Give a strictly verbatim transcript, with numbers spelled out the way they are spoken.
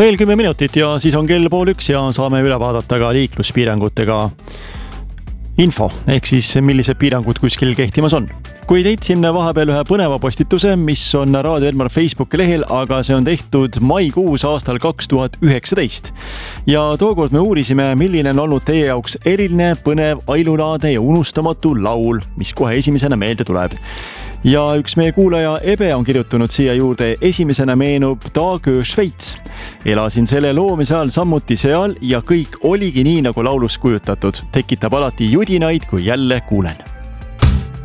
Veel kümme minutit ja siis on kell pool üks ja saame üle vaadata ka liikluspiirangutega info, ehk siis millised piirangud kuskil kehtimas on. Kui teitsin vahepeal ühe põneva postituse, mis on Raadio Elmar Facebooki lehel, aga see on tehtud maikuus aastal kaks tuhat üheksateist. Ja tookord me uurisime, milline on olnud teie jaoks eriline, põnev, ainulaadne ja unustamatu laul, mis kohe esimesena meelde tuleb. Ja üks meie kuulaja Ebe on kirjutanud siia juurde, esimesena meenub Taagö Šveits. Elasin selle loomise ajal sammuti seal ja kõik oligi nii, nagu laulus kujutatud. Tekitab alati judinaid, kui jälle kuulen.